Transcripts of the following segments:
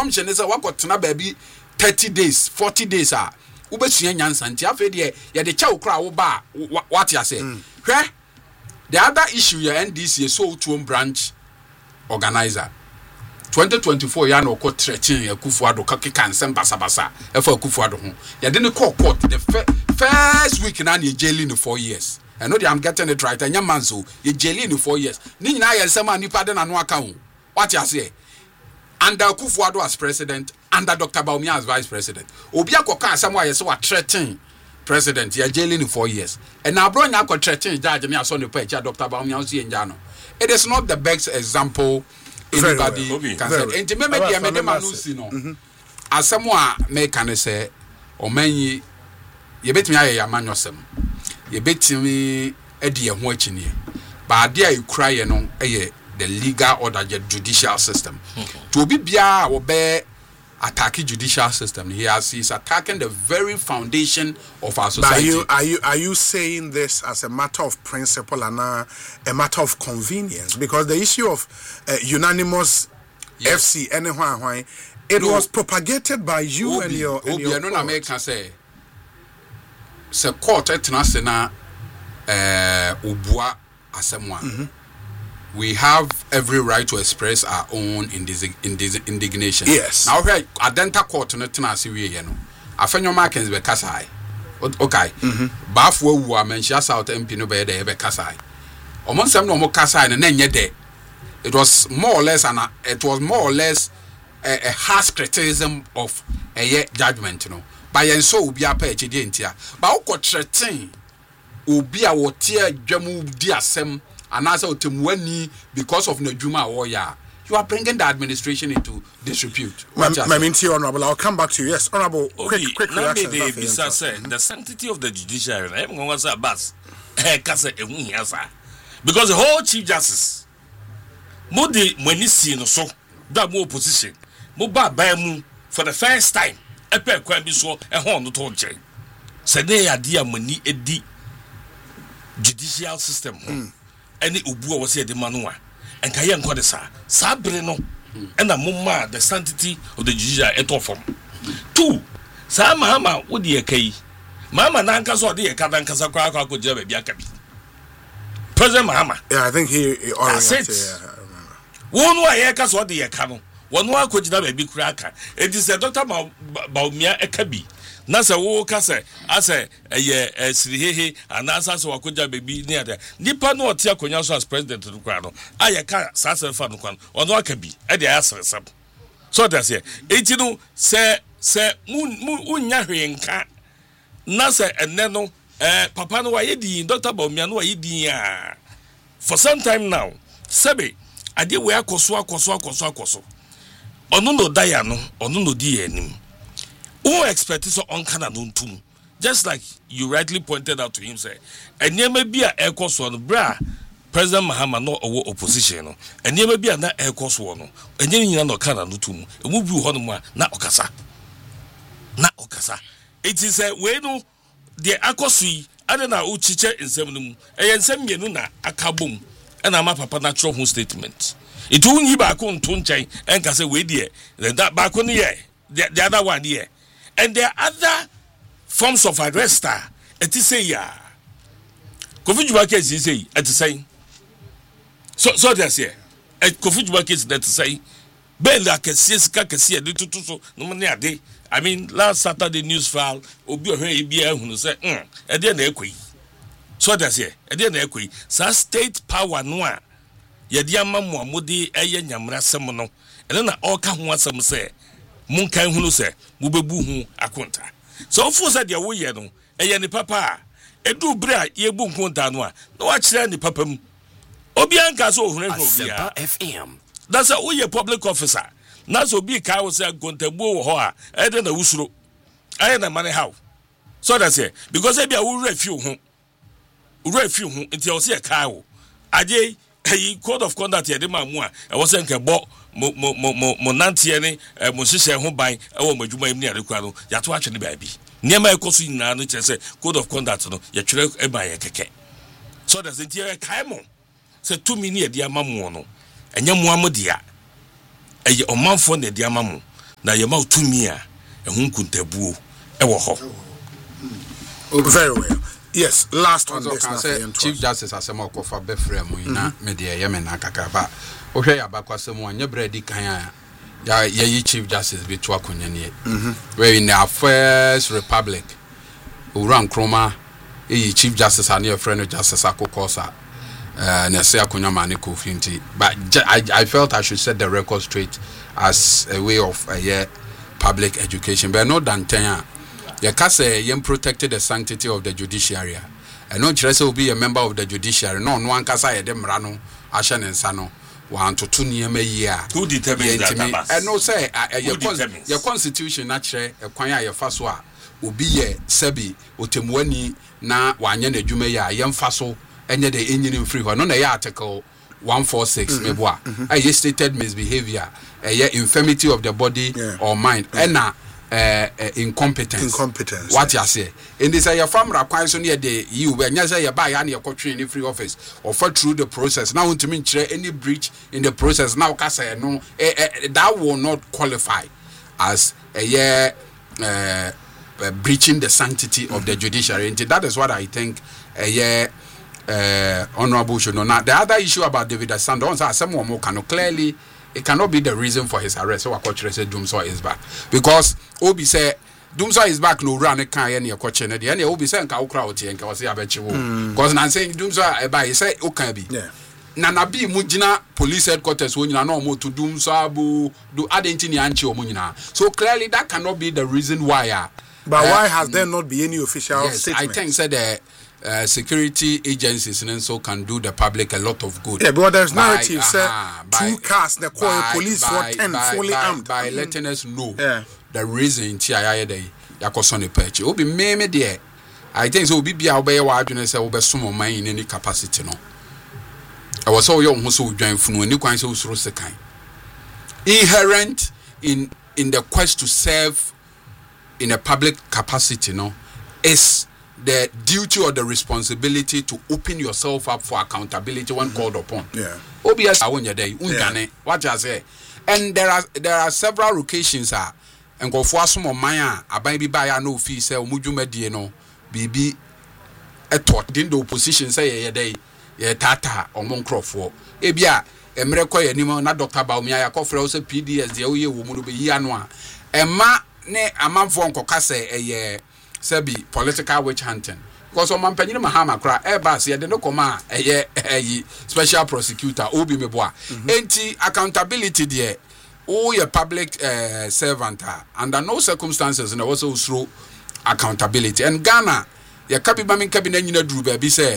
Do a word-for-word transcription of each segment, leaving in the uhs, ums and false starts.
assumption is a wako tena baby thirty days, forty days ah. Ube suye nyansa nti afi de ye de cha ukra wo ba what ya say. Hwe the other issue your N D C so to branch organizer. twenty twenty-four ya no ko threaten Akufo-Addo ka keka nsem basa basa e fa Akufo-Addo ho. Ya de ne court the first week na na jailing in four years. I know that I'm getting it right. Anya manzo ye jailing in four years. Ni nyina ye nsem anipa de na no aka ho. What ya say? Under Akufo-Addo as president, under Doctor Bawumia as vice president. Obi akoka asem wa ye se wa threaten president ye jailing in four years. And now bro nya ko threaten judge me aso ne pa echa Doctor Bawumia so ye nja no. It is not the best example anybody well. okay. can Very say. Enti me me dia me de manu si no. Asem a me kan say o manyi ye betimi aye ya manyosem. Ye betimi edi ye ho akini. Ba ade a ikura ye no eye the legal order judicial system. To obi bia wo be attack judicial system. He has he's attacking the very foundation of our society. But are you are you are you saying this as a matter of principle and a, a matter of convenience? Because the issue of uh, unanimous yes. F C anywhere it no. was propagated by you Obi, and your and Obi, your I know American say se court etna na eh ubua asemwa. We have every right to express our own indignation. Yes. Now, okay, Adenta court no tena se wie ye no. Afenyo markings be kasai. Okay. Bafo wu amenhia South M P no be dey be kasai. Omon sem no mo kasai no na nye de. It was more or less an it was more or less a, a harsh criticism of a judgment, you know. By and so obi apa e chede ntia. Ba wo threaten obi a wo tie dwamu di asem and as otemwani because of Najuma Oya, you are bringing the administration into disrepute. Honorable, I'll come back to you. Yes, Honorable. Quick, okay. quick reaction. Mm-hmm. The sanctity of the judiciary. Because the whole Chief Justice, Modi Mwenisi no so that more position, Moba Bamu for the first time. Epe Kwambi so a horn to change. Sene adia mani edi judicial system. Mm. Any ubu was here the manua and Kayan Kodesa, Sabrino, and a mumma, the sanctity of the judiciary at all form. Two, Sa Mama would be a key. Mama Nankas or dear Kadan Casacra could have a biakabi. President Mahama. Yeah, I think he that's it. One way Ekas or the Acano, one more could have a big cracker. It is a Doctor Bawumia Ekabi. Nasa wo kase ase eye sirihehe anasa so wakoja baby near there nipa no otia konya so as president no kwa no ayeka sasa fa no kwa ono aka bi e dey asresam so that's here eti no se se munya hwenka nasa enne no eh papa no waye di Doctor Bawumia no waye di a for some time now sebe ade we akoso akoso akoso akoso ono no daya no ono no di enim. Who expects on Canada? Just like you rightly pointed out to him, say, and there may be a air course one, bra, President Mahama no or opposition, and there may be an air course one, and then you know Canada too, and move you on na Okasa. Na Okasa. It is a way no, the Akosui, I don't know, Uchiche in seven, and send me no akabum, and I'm a papa natural home statement. It won't be back on Tunchai and Cassa way dear, then that back on the air, the other one here. And there are other forms of arrest. It is say ya. Kofi Jubake is say at the same. So so that's here. Kofi Jubake is that say. Bella can see Skaka see a little so no money a day. I mean last Saturday news file Obi Ohebia who say um and then equi. So that's here. And then equi. Sa state power noa. Yadiama Modi Aya Yamra Semono. And then all come once some say. Munkan hunu se mubebu hu akonta so fo se de wo ye no eye ni papa edu bra ye bu nkonta no a na wa kire ni papa mu obi anka so ohun ehun obi a F M that's a we public officer na so bi ka wo se nkonta bu wo ho a e de na wusuro aye na mane how so that's it because e bia wo refiu hu wo refiu hu nti o se ka wo aje hey code of conduct ye de ma mu a e wo se nke bo mo mo mo mo nantie ne mo hihye ho ban e wo madwuma im ne adekwa no ya to atwe ne baabi niema ekoso nyina no kyerɛ sɛ code of conduct no ya twere e ba ye keke so that the tie kai mo sɛ to mi ne ye dia mamu no enye mo amodia eye omanfo ne dia mamu na yema utumi a ehun kuntabuo ewo ho. Very well. Yes, last on this na Chief Justice asema okofa befrem ina me de ye me na kakaba. Ohwe ya bakwasem anye bredi kan a ya ye Chief Justice bi to akonya ne. Mhm. We in our first republic. Uran Kroma e Chief Justice and your friend Justice Akokosa. Uh, na say akonya mane Kofi nti. But I I felt I should set the record straight as a way of a uh, yeah, public education. But no than ten you can say you protected the sanctity of the judiciary. And no Chirese will be a member of the judiciary. No, no one can say them rano, Ashan and Sano, one to two near me year. Who determines that? And no say your constitution naturally acquire your first one will be a sebi, utemweni na wanye de jumeya, yam faso, and yet the Indian free one. No, the article one forty-six, mm-hmm. Meboa. Mm-hmm. A stated misbehavior, a infirmity of the body yeah. or mind. Yeah. And now. Uh, uh, incompetence. Incompetence. What yes. you say? In this, your farm requires so near the you when you say you buy any country in the free office or for through the process. Now, to mean any breach in the process. Now, can say no, uh, uh, that will not qualify as a year uh, uh, breaching the sanctity mm-hmm. of the judiciary. And that is what I think a year. Uh, honorable should know. Now, the other issue about David Asando, someone more can clearly. It cannot be the reason for his arrest. So our coach said Dumsor is back because Obi said Dumsor is back. No run a car any a coach and the end Obi said "Ka crowd here and ka say abechi wo." Because now saying Dumsor by he say okay be. Yeah. Nana bi mujina police headquarters when you know more to Dumsor bu do identity anchi o munyina. So clearly that cannot be the reason why. Uh, but uh, why has there not been any official yes, statement? I think said the uh, security agencies and so can do the public a lot of good. Yeah, but there's narrative said uh, two cars the call police for ten by, fully by, armed by mm. letting us know yeah. the reason T I A day yakosone perch. Obi me me there. I think so be bia obey wa adwene say obesom man in any capacity no. I was so young who so join funu any kwan say usuro sekan. Inherent in in the quest to serve in a public capacity no is the duty or the responsibility to open yourself up for accountability when mm-hmm. called upon. Yeah. O B S I want your day. Ungane. What I say. And there are there are several occasions ah and go for some of mine abai bi buy no fee say omudwumadi no bibi eto din the opposition say ye day ye tata omon crofo. Ebia emre koye anim na Doctor Baumia yakofre say P D S de wo ye wo mu no be yi ano a ema ne amanfo nkoka say eye Sebi political witch hunting because on man penny mahama kra e bass ye de no koma eye eh special prosecutor obi meboa enti accountability there o ye public uh, servant under no circumstances na also through accountability and Ghana ye kabi ba min kabi na nyina duru ba bi say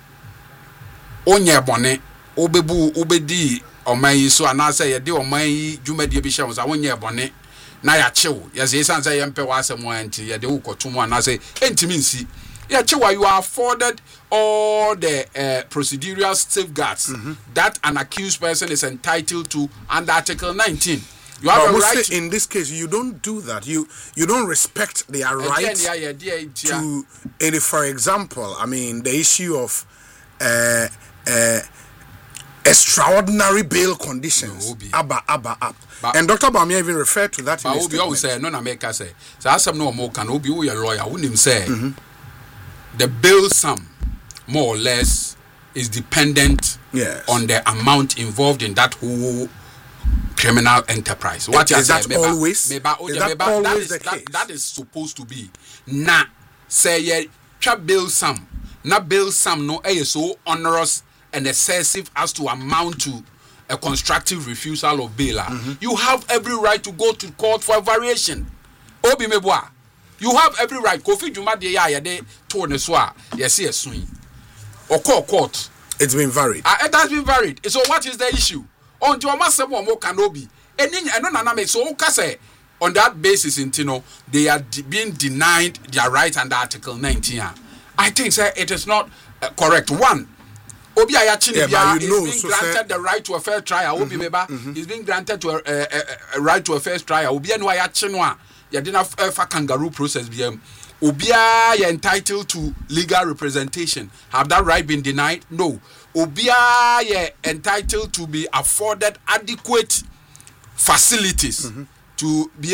onye bone obebu obedi oman yi so anase ye de oman yi dwumadi bi hye won sa onye bone na ya chew ya say san say yempe wa asem anti ya de ukotum ana say entimi nsi ya chew you are afforded all the uh, procedural safeguards mm-hmm. that an accused person is entitled to under Article nineteen. You have but a right in this case you don't do that. You you don't respect their right yeah, yeah, yeah, yeah. to any, for example, I mean the issue of uh uh extraordinary bail conditions. No, abba abba up. But, and Doctor Baumia even referred to that. But Obi always say no na make say. So as some no more can Obi who your lawyer who him say mm-hmm. the bail sum more or less is dependent yes. on the amount involved in that whole criminal enterprise. What is that say, always? Meba, meba, is that, meba, always that is the that, case? That is supposed to be. Na say ye tra bail sum. Na bail sum no eh so onerous and excessive as to amount to a constructive refusal of bail. Mm-hmm. You have every right to go to court for a variation. Obi meboa. You have every right. Kofi Juma de ya ya de to ne so a yes yes swing. Or court court. It's been varied. Uh, it has been varied. So what is the issue? On to masem mo can obi. Eni eno na na me so ka say on that basis in Tino they are de- being denied their right under Article nineteen. I think sir it is not uh, correct. One Obi Ayachini yeah, is know, being so granted say, the right to a fair trial. Obi Meba mm-hmm. is being granted to a, a, a, a right to a fair trial. Obi Anu Ayachinwa, you didn't have a kangaroo process. B M. Obi are entitled to legal representation. Have that right been denied? No. Obi are entitled to be afforded adequate facilities mm-hmm. to be